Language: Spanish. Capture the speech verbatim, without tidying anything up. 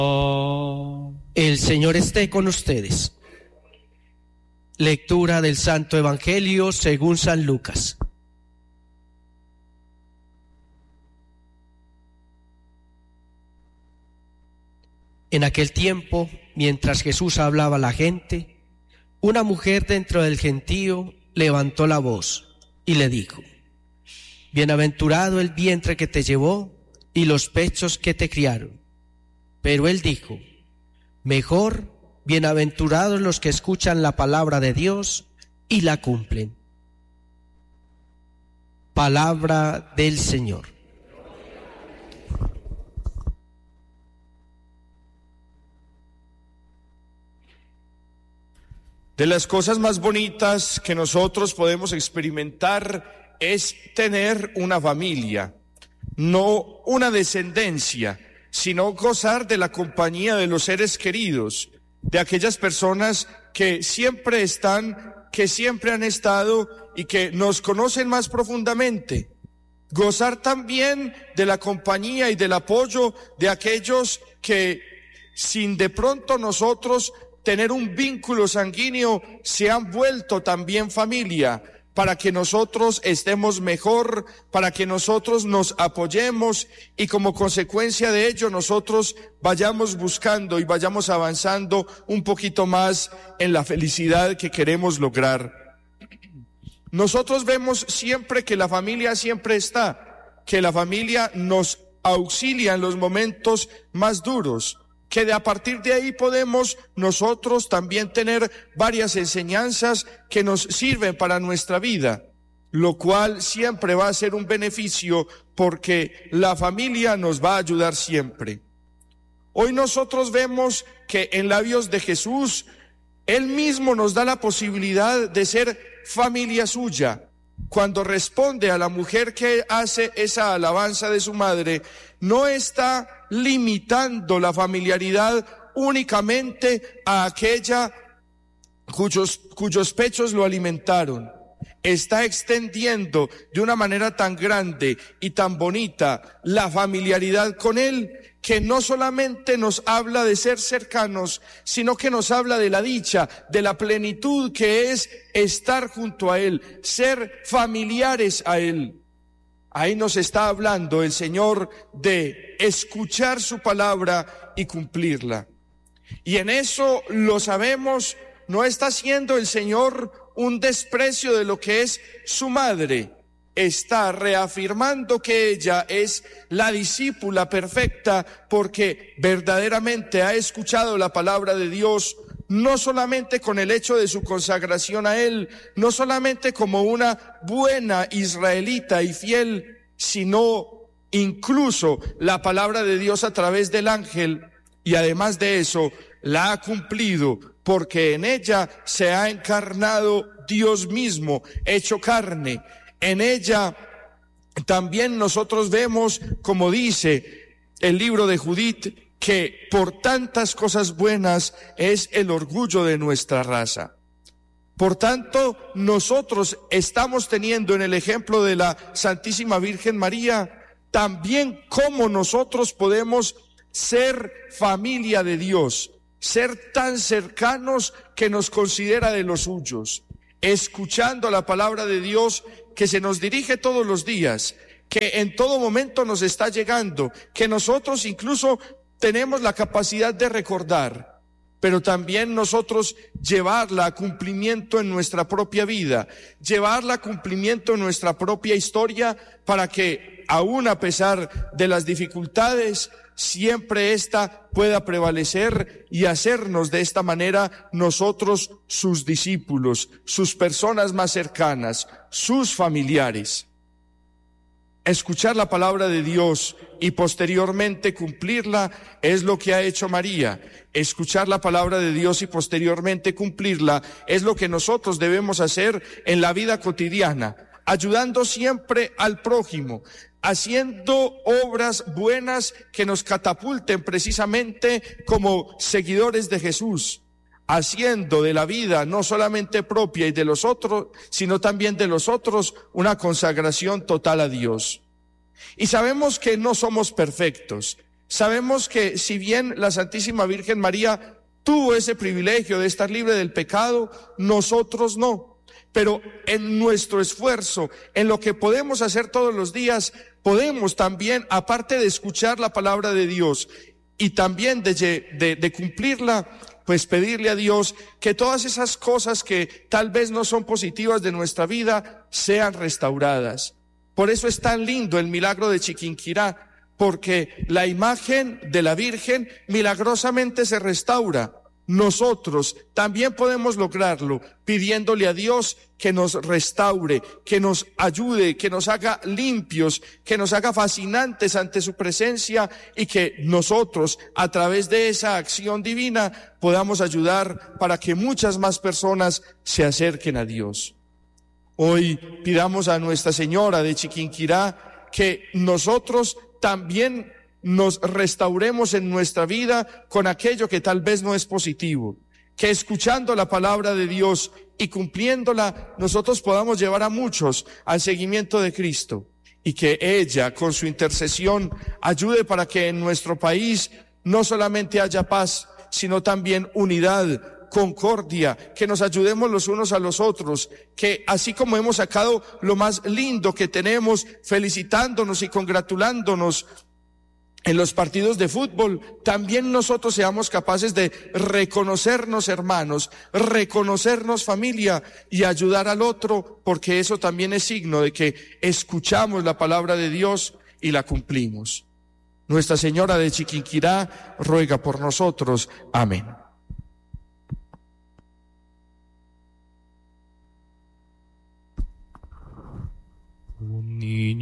El Señor esté con ustedes. Lectura del Santo Evangelio según San Lucas. En aquel tiempo, mientras Jesús hablaba a la gente, una mujer dentro del gentío levantó la voz y le dijo: Bienaventurado el vientre que te llevó y los pechos que te criaron. Pero él dijo: Mejor, bienaventurados los que escuchan la palabra de Dios y la cumplen. Palabra del Señor. De las cosas más bonitas que nosotros podemos experimentar es tener una familia, no una descendencia, sino gozar de la compañía de los seres queridos, de aquellas personas que siempre están, que siempre han estado y que nos conocen más profundamente. Gozar también de la compañía y del apoyo de aquellos que, sin de pronto nosotros tener un vínculo sanguíneo, se han vuelto también familia, para que nosotros estemos mejor, para que nosotros nos apoyemos y como consecuencia de ello nosotros vayamos buscando y vayamos avanzando un poquito más en la felicidad que queremos lograr. Nosotros vemos siempre que la familia siempre está, que la familia nos auxilia en los momentos más duros, que de a partir de ahí podemos nosotros también tener varias enseñanzas que nos sirven para nuestra vida, lo cual siempre va a ser un beneficio porque la familia nos va a ayudar siempre. Hoy nosotros vemos que en labios de Jesús, Él mismo nos da la posibilidad de ser familia suya. Cuando responde a la mujer que hace esa alabanza de su madre, no está limitando la familiaridad únicamente a aquella cuyos, cuyos pechos lo alimentaron. Está extendiendo de una manera tan grande y tan bonita la familiaridad con Él, que no solamente nos habla de ser cercanos, sino que nos habla de la dicha, de la plenitud que es estar junto a Él, ser familiares a Él. Ahí nos está hablando el Señor de escuchar su palabra y cumplirla. Y en eso lo sabemos, no está haciendo el Señor un desprecio de lo que es su madre. Está reafirmando que ella es la discípula perfecta porque verdaderamente ha escuchado la palabra de Dios, no solamente con el hecho de su consagración a Él, no solamente como una buena israelita y fiel, sino incluso la palabra de Dios a través del ángel, y además de eso la ha cumplido porque en ella se ha encarnado Dios mismo, hecho carne. En ella también nosotros vemos, como dice el libro de Judith, que por tantas cosas buenas es el orgullo de nuestra raza. Por tanto, nosotros estamos teniendo en el ejemplo de la Santísima Virgen María también cómo nosotros podemos ser familia de Dios, ser tan cercanos que nos considera de los suyos, escuchando la palabra de Dios que se nos dirige todos los días, que en todo momento nos está llegando, que nosotros incluso tenemos la capacidad de recordar, pero también nosotros llevarla a cumplimiento en nuestra propia vida, llevarla a cumplimiento en nuestra propia historia, para que aún a pesar de las dificultades, siempre ésta pueda prevalecer y hacernos de esta manera nosotros sus discípulos, sus personas más cercanas, sus familiares. Escuchar la palabra de Dios y posteriormente cumplirla es lo que ha hecho María. Escuchar la palabra de Dios y posteriormente cumplirla es lo que nosotros debemos hacer en la vida cotidiana, ayudando siempre al prójimo, haciendo obras buenas que nos catapulten precisamente como seguidores de Jesús, haciendo de la vida no solamente propia y de los otros, sino también de los otros, una consagración total a Dios. Y sabemos que no somos perfectos, Sabemos que si bien la Santísima Virgen María tuvo ese privilegio de estar libre del pecado, nosotros no. Pero en nuestro esfuerzo, en lo que podemos hacer todos los días, podemos también, aparte de escuchar la palabra de Dios y también de, de, de cumplirla, pues pedirle a Dios que todas esas cosas que tal vez no son positivas de nuestra vida sean restauradas. Por eso es tan lindo el milagro de Chiquinquirá, porque la imagen de la Virgen milagrosamente se restaura. Nosotros también podemos lograrlo pidiéndole a Dios que nos restaure, que nos ayude, que nos haga limpios, que nos haga fascinantes ante su presencia y que nosotros a través de esa acción divina podamos ayudar para que muchas más personas se acerquen a Dios. Hoy pidamos a Nuestra Señora de Chiquinquirá que nosotros también nos restauremos en nuestra vida con aquello que tal vez no es positivo, que escuchando la palabra de Dios y cumpliéndola, nosotros podamos llevar a muchos al seguimiento de Cristo y que ella, con su intercesión, ayude para que en nuestro país no solamente haya paz, sino también unidad, concordia, que nos ayudemos los unos a los otros, que así como hemos sacado lo más lindo que tenemos, felicitándonos y congratulándonos en los partidos de fútbol, también nosotros seamos capaces de reconocernos hermanos, reconocernos familia y ayudar al otro, porque eso también es signo de que escuchamos la palabra de Dios y la cumplimos. Nuestra Señora de Chiquinquirá ruega por nosotros. Amén. Un niño